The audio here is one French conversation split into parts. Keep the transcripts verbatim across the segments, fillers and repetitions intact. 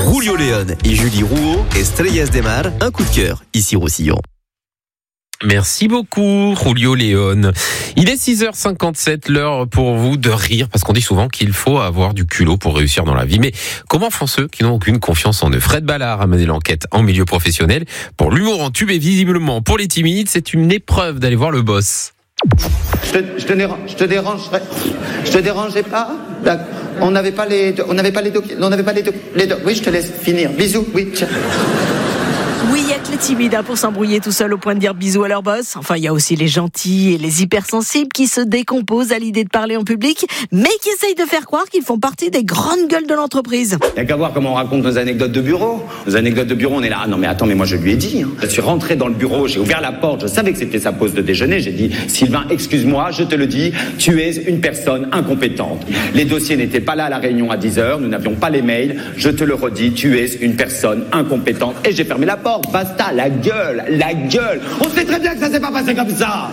Julio León et Julie Rouault, Estrellas de Mar, un coup de cœur, ici Roussillon. Merci beaucoup, Julio León. Il est six heures cinquante-sept, l'heure pour vous de rire, parce qu'on dit souvent qu'il faut avoir du culot pour réussir dans la vie. Mais comment font ceux qui n'ont aucune confiance en eux? Fred Ballard a mené l'enquête en milieu professionnel. Pour l'humour en tube et visiblement pour les timides, c'est une épreuve d'aller voir le boss. Je te, je te, dérange, je te dérangerais, je te dérangeais pas. On n'avait pas les, on n'avait pas les doc, on n'avait pas les doc, les doc. Oui, je te laisse finir. Bisous. Oui. Tiens. Oui, il y a que les timides hein, pour s'embrouiller tout seul au point de dire bisous à leur boss. Enfin, il y a aussi les gentils et les hypersensibles qui se décomposent à l'idée de parler en public, mais qui essayent de faire croire qu'ils font partie des grandes gueules de l'entreprise. Il n'y a qu'à voir comment on raconte nos anecdotes de bureau. Nos anecdotes de bureau, on est là. Ah non, mais attends, mais moi je lui ai dit. Hein. Je suis rentré dans le bureau, j'ai ouvert la porte, je savais que c'était sa pause de déjeuner. J'ai dit, Sylvain, excuse-moi, je te le dis, tu es une personne incompétente. Les dossiers n'étaient pas là à la réunion à dix heures, nous n'avions pas les mails. Je te le redis, tu es une personne incompétente. Et j'ai fermé la porte. Basta, la gueule, la gueule. On sait très bien que ça s'est pas passé comme ça.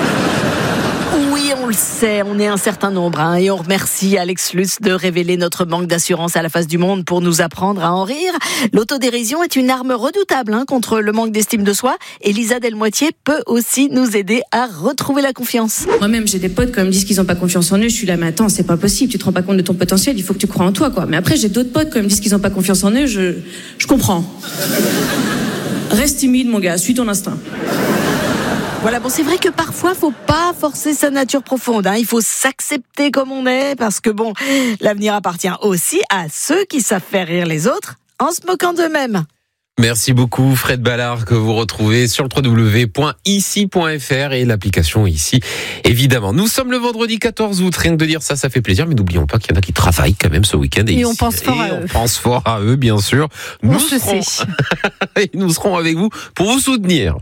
Oui, on le sait, on est un certain nombre hein, et on remercie Alex Lutz de révéler notre manque d'assurance à la face du monde pour nous apprendre à en rire. L'autodérision est une arme redoutable hein, contre le manque d'estime de soi et Lisa Delmoitier peut aussi nous aider à retrouver la confiance. Moi-même, j'ai des potes quand ils me disent qu'ils n'ont pas confiance en eux, je suis là, mais attends, c'est pas possible, tu te rends pas compte de ton potentiel, il faut que tu crois en toi, quoi. Mais après, j'ai d'autres potes quand ils me disent qu'ils n'ont pas confiance en eux, je, je comprends. Reste timide, mon gars, suis ton instinct. Voilà, bon, c'est vrai que parfois, faut pas forcer sa nature profonde. Hein. Il faut s'accepter comme on est, parce que bon, l'avenir appartient aussi à ceux qui savent faire rire les autres en se moquant d'eux-mêmes. Merci beaucoup, Fred Ballard, que vous retrouvez sur le w w w point ici point f r et l'application Ici, évidemment. Nous sommes le vendredi quatorze août. Rien que de dire ça, ça fait plaisir, mais n'oublions pas qu'il y en a qui travaillent quand même ce week-end. Et, et ici, on pense fort et à on eux. pense fort à eux, bien sûr. Nous on se serons... sait. et nous serons avec vous pour vous soutenir.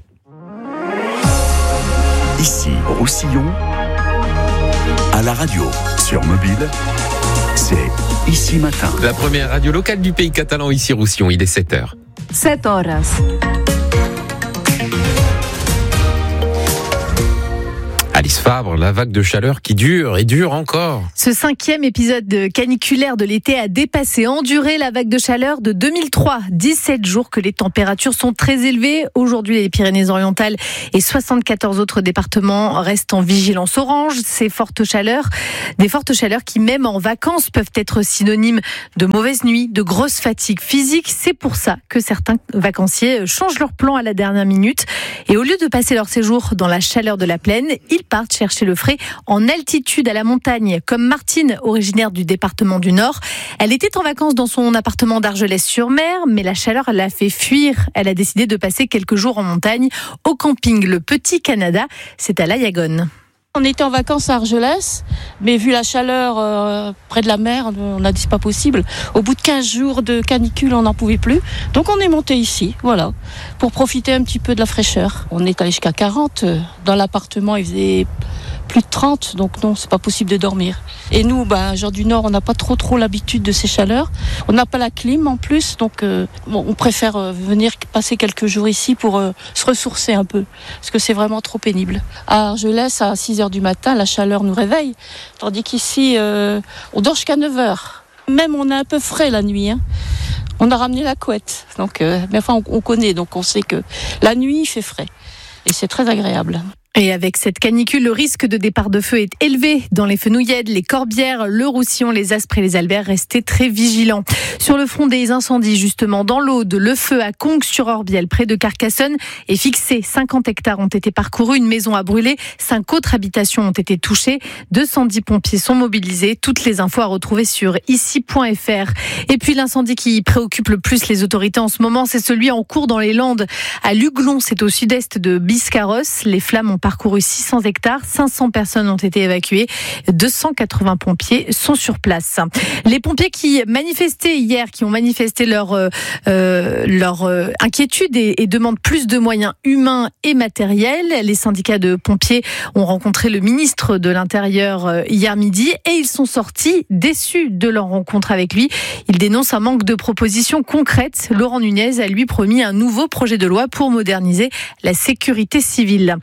Ici, Roussillon, à la radio, sur mobile, c'est Ici Matin. La première radio locale du pays catalan, ici Roussillon, il est sept heures. sept horas. Alice Fabre, la vague de chaleur qui dure et dure encore. Ce cinquième épisode caniculaire de l'été a dépassé, enduré la vague de chaleur de deux mille trois. dix-sept jours que les températures sont très élevées. Aujourd'hui, les Pyrénées-Orientales et soixante-quatorze autres départements restent en vigilance orange. Ces fortes chaleurs, des fortes chaleurs qui, même en vacances, peuvent être synonymes de mauvaises nuits, de grosse fatigue physique. C'est pour ça que certains vacanciers changent leur plan à la dernière minute. Et au lieu de passer leur séjour dans la chaleur de la plaine, ils partent chercher le frais en altitude à la montagne, comme Martine, originaire du département du Nord. Elle était en vacances dans son appartement d'Argelès-sur-Mer, mais la chaleur l'a fait fuir. Elle a décidé de passer quelques jours en montagne, au camping Le Petit Canada. C'est à Layagonne. On était en vacances à Argelès, mais vu la chaleur euh, près de la mer, on a dit c'est pas possible. Au bout de quinze jours de canicule, on n'en pouvait plus. Donc on est monté ici, voilà, pour profiter un petit peu de la fraîcheur. On est allé jusqu'à quarante. Dans l'appartement, il faisait plus de trente, donc non, c'est pas possible de dormir. Et nous, bah, gens du Nord, on n'a pas trop trop l'habitude de ces chaleurs. On n'a pas la clim en plus, donc euh, bon, on préfère euh, venir passer quelques jours ici pour euh, se ressourcer un peu, parce que c'est vraiment trop pénible. À Argelès, à six heures du matin, la chaleur nous réveille, tandis qu'ici, euh, on dort jusqu'à neuf heures. Même on est un peu frais la nuit, hein. On a ramené la couette, donc, euh, mais enfin on, on connaît, donc on sait que la nuit il fait frais, et c'est très agréable. Et avec cette canicule, le risque de départ de feu est élevé dans les Fenouillèdes, les Corbières, le Roussillon, les Aspres et les Albert. Restez très vigilants. Sur le front des incendies, justement, dans l'Aude, le feu à Conques-sur-Orbiel, près de Carcassonne, est fixé. cinquante hectares ont été parcourus, une maison a brûlé, cinq autres habitations ont été touchées. deux cent dix pompiers sont mobilisés. Toutes les infos à retrouver sur ici point f r. Et puis l'incendie qui préoccupe le plus les autorités en ce moment, c'est celui en cours dans les Landes. À Luglon, c'est au sud-est de Biscarrosse. Les flammes ont parcouru six cents hectares, cinq cents personnes ont été évacuées, deux cent quatre-vingts pompiers sont sur place. Les pompiers qui manifestaient hier, qui ont manifesté leur, euh, leur euh, inquiétude et, et demandent plus de moyens humains et matériels. Les syndicats de pompiers ont rencontré le ministre de l'Intérieur hier midi et ils sont sortis déçus de leur rencontre avec lui. Ils dénoncent un manque de propositions concrètes. Laurent Nunez a lui promis un nouveau projet de loi pour moderniser la sécurité civile. Cette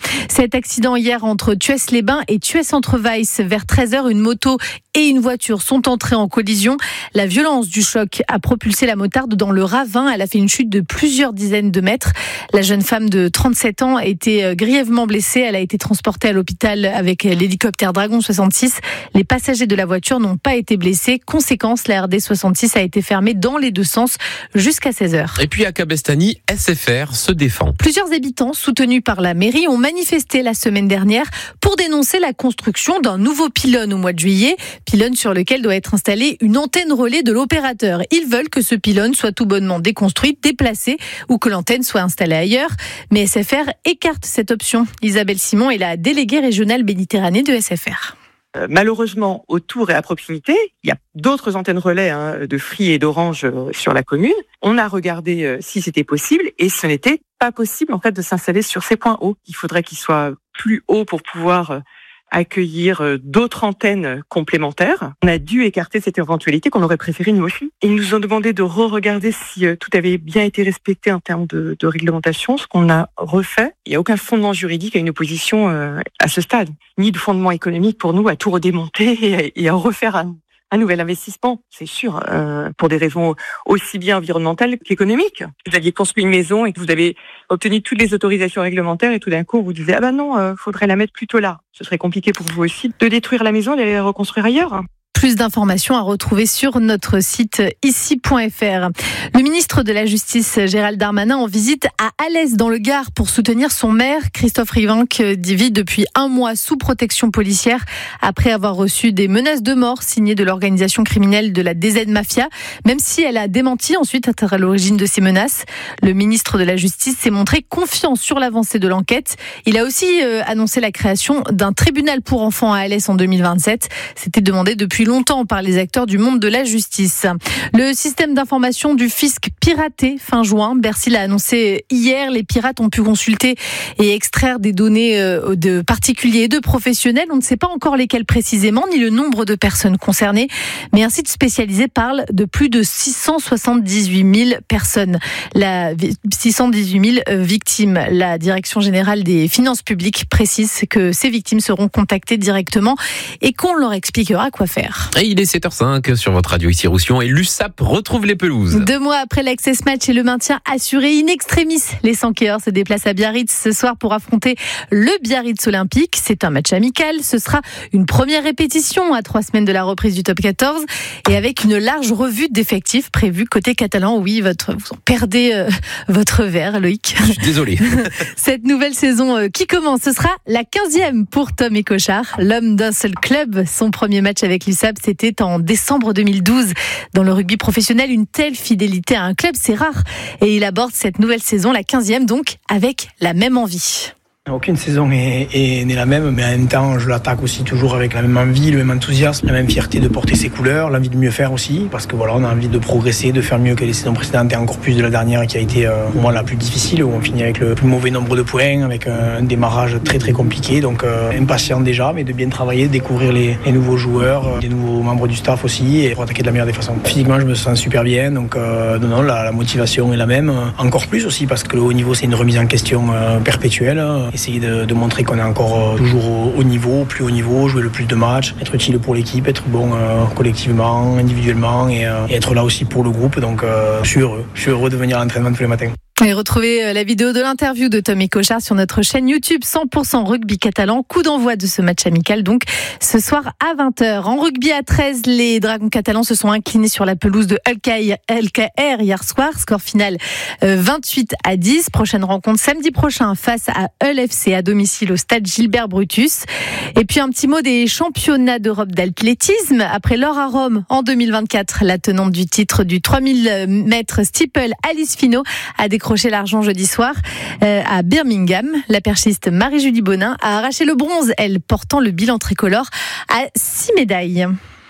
Cet accident hier entre Thuès-les-Bains et Thuès-Entre-Weiss vers treize heures, une moto et une voiture sont entrées en collision. La violence du choc a propulsé la motarde dans le ravin. Elle a fait une chute de plusieurs dizaines de mètres. La jeune femme de trente-sept ans a été grièvement blessée. Elle a été transportée à l'hôpital avec l'hélicoptère Dragon soixante-six. Les passagers de la voiture n'ont pas été blessés. Conséquence, la R D soixante-six a été fermée dans les deux sens jusqu'à seize heures. Et puis à Cabestany, S F R se défend. Plusieurs habitants soutenus par la mairie ont manifesté la semaine dernière pour dénoncer la construction d'un nouveau pylône au mois de juillet. Pylône sur lequel doit être installée une antenne relais de l'opérateur. Ils veulent que ce pylône soit tout bonnement déconstruit, déplacé ou que l'antenne soit installée ailleurs. Mais S F R écarte cette option. Isabelle Simon est la déléguée régionale Méditerranée de S F R. Euh, malheureusement, autour et à proximité, il y a d'autres antennes relais hein, de Free et d'Orange euh, sur la commune. On a regardé euh, si c'était possible et ce n'était pas possible en fait de s'installer sur ces points hauts. Il faudrait qu'ils soient plus hauts pour pouvoir euh, accueillir d'autres antennes complémentaires. On a dû écarter cette éventualité qu'on aurait préféré nous aussi. Ils nous ont demandé de re-regarder si tout avait bien été respecté en termes de, de réglementation, ce qu'on a refait. Il n'y a aucun fondement juridique à une opposition à ce stade, ni de fondement économique pour nous à tout redémonter et à refaire un, un nouvel investissement, c'est sûr, euh, pour des raisons aussi bien environnementales qu'économiques. Vous aviez construit une maison et que vous avez obtenu toutes les autorisations réglementaires et tout d'un coup, on vous disait « Ah ben non, euh, faudrait la mettre plutôt là ». Ce serait compliqué pour vous aussi de détruire la maison et d'aller la reconstruire ailleurs. Plus d'informations à retrouver sur notre site ici point f r. Le ministre de la Justice, Gérald Darmanin, en visite à Alès dans le Gard pour soutenir son maire, Christophe Rivanc, vit depuis un mois sous protection policière après avoir reçu des menaces de mort signées de l'organisation criminelle de la D Z Mafia, même si elle a démenti ensuite être à l'origine de ces menaces. Le ministre de la Justice s'est montré confiant sur l'avancée de l'enquête. Il a aussi euh, annoncé la création d'un tribunal pour enfants à Alès en deux mille vingt-sept. C'était demandé depuis longtemps par les acteurs du monde de la justice. Le système d'information du fisc piraté fin juin. Bercy l'a annoncé hier. Les pirates ont pu consulter et extraire des données de particuliers et de professionnels. On ne sait pas encore lesquels précisément, ni le nombre de personnes concernées. Mais un site spécialisé parle de plus de six cent soixante-dix-huit mille personnes. La, six cent dix-huit mille victimes. La Direction générale des finances publiques précise que ces victimes seront contactées directement et qu'on leur expliquera quoi faire. Et il est sept heures cinq sur votre radio ici Roussillon et l'U S A P retrouve les pelouses. Deux mois après l'Access Match et le maintien assuré in extremis, les Sankéors se déplacent à Biarritz ce soir pour affronter le Biarritz Olympique. C'est un match amical. Ce sera une première répétition à trois semaines de la reprise du top quatorze et avec une large revue d'effectifs prévue côté catalan. Oui, votre, vous en perdez euh, votre verre, Loïc. Je suis désolé. Cette nouvelle saison euh, qui commence, ce sera la quinzième pour Tom Ecochard, l'homme d'un seul club. Son premier match avec l'U S A P, c'était en décembre deux mille douze. Dans le rugby professionnel, une telle fidélité à un club, c'est rare. Et il aborde cette nouvelle saison, la quinzième donc, avec la même envie. Aucune saison est, est, n'est la même, mais en même temps, je l'attaque aussi toujours avec la même envie, le même enthousiasme, la même fierté de porter ses couleurs, l'envie de mieux faire aussi, parce que voilà, on a envie de progresser, de faire mieux que les saisons précédentes et encore plus de la dernière qui a été euh, pour moi la plus difficile, où on finit avec le plus mauvais nombre de points, avec un démarrage très très compliqué, donc euh, impatient déjà, mais de bien travailler, de découvrir les, les nouveaux joueurs, euh, les nouveaux membres du staff aussi, et pour attaquer de la meilleure des façons. Physiquement, je me sens super bien, donc euh, non, non, la, la motivation est la même, encore plus aussi, parce que le haut niveau, c'est une remise en question euh, perpétuelle. Essayer de, de montrer qu'on est encore euh, toujours au, au niveau, au plus haut niveau, jouer le plus de matchs, être utile pour l'équipe, être bon euh, collectivement, individuellement et, euh, et être là aussi pour le groupe. Donc euh, je suis heureux, je suis heureux de venir à l'entraînement tous les matins. Et retrouvez la vidéo de l'interview de Tom Ecochard sur notre chaîne YouTube cent pour cent Rugby Catalan. Coup d'envoi de ce match amical donc ce soir à vingt heures. En rugby à treize, les Dragons catalans se sont inclinés sur la pelouse de L K R hier soir. Score final vingt-huit à dix. Prochaine rencontre samedi prochain face à Hull F C à domicile au stade Gilbert Brutus. Et puis un petit mot des championnats d'Europe d'athlétisme. Après l'or à Rome en deux mille vingt-quatre, la tenante du titre du trois mille mètres steeple, Alice Finot, a décroché l'argent jeudi soir euh, à Birmingham. La perchiste Marie-Julie Bonin a arraché le bronze, elle portant le bilan tricolore à six médailles.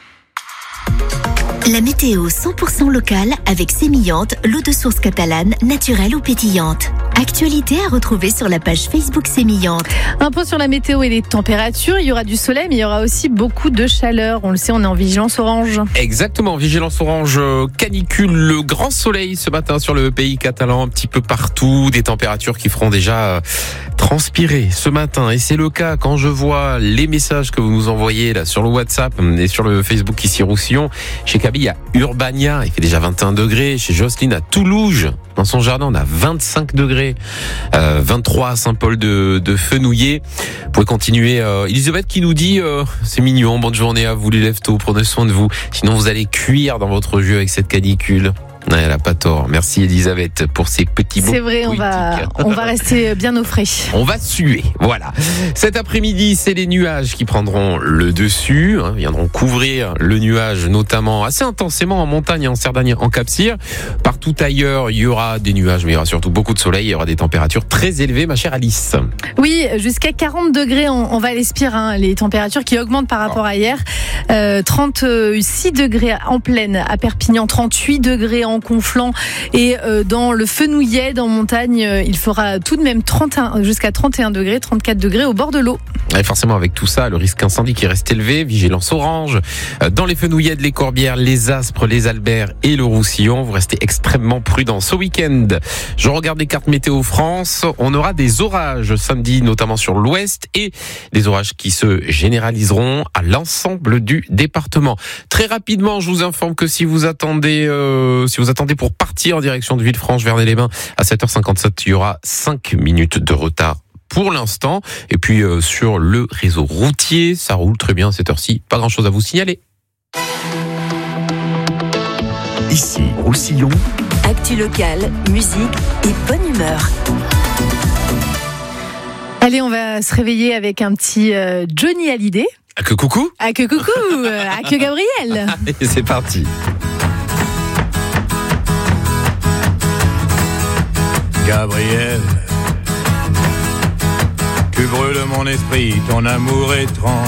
La météo cent pour cent locale avec Sémillante, l'eau de source catalane, naturelle ou pétillante. Actualité à retrouver sur la page Facebook Sémillante. Un point sur la météo et les températures. Il y aura du soleil, mais il y aura aussi beaucoup de chaleur. On le sait, on est en vigilance orange. Exactement, vigilance orange, canicule, le grand soleil ce matin sur le pays catalan, un petit peu partout, des températures qui feront déjà transpirer ce matin. Et c'est le cas quand je vois les messages que vous nous envoyez là sur le WhatsApp et sur le Facebook ici Roussillon. Chez Kaby à Urbania, il fait déjà vingt et un degrés. Chez Jocelyne à Toulouse, dans son jardin, on a vingt-cinq degrés. Euh, vingt-trois à Saint-Paul de, de Fenouillet. Vous pouvez continuer. Euh, Elisabeth qui nous dit euh, c'est mignon, bonne journée à vous les lève-tôt, prenez soin de vous. Sinon vous allez cuire dans votre jus avec cette canicule. Ouais, elle a pas tort. Merci Elisabeth pour ces petits mots. C'est vrai, on va, on va rester bien au frais. On va suer, voilà. Cet après-midi, c'est les nuages qui prendront le dessus, hein, viendront couvrir le nuage, notamment assez intensément en montagne, en Cerdagne, en Cap-Cyr. Partout ailleurs, il y aura des nuages, mais il y aura surtout beaucoup de soleil. Il y aura des températures très élevées, ma chère Alice. Oui, jusqu'à quarante degrés en, en Val-Espire, hein, les températures qui augmentent par rapport à hier. Euh, trente-six degrés en plaine à Perpignan, trente-huit degrés en Conflans et euh, dans le Fenouillet, en montagne, euh, il fera tout de même trente et un, jusqu'à trente et un degrés, trente-quatre degrés au bord de l'eau. Et forcément, avec tout ça, le risque incendie qui reste élevé, vigilance orange. Dans les Fenouillets, les Corbières, les Aspres, les Alberts et le Roussillon, vous restez extrêmement prudents. Ce week-end, je regarde les cartes météo France, on aura des orages samedi, notamment sur l'ouest, et des orages qui se généraliseront à l'ensemble du département. Très rapidement, je vous informe que si vous attendez, euh, si vous attendez pour partir en direction de Villefranche, Vernet-les-Bains, à sept heures cinquante-sept, il y aura cinq minutes de retard pour l'instant. Et puis euh, sur le réseau routier, ça roule très bien à cette heure-ci. Pas grand-chose à vous signaler. Ici, Roussillon. Actu locale, musique et bonne humeur. Allez, on va se réveiller avec un petit euh, Johnny Hallyday. À que coucou. À que coucou. euh, à que Gabriel. Et c'est parti. Gabriel, tu brûles mon esprit, ton amour étrange.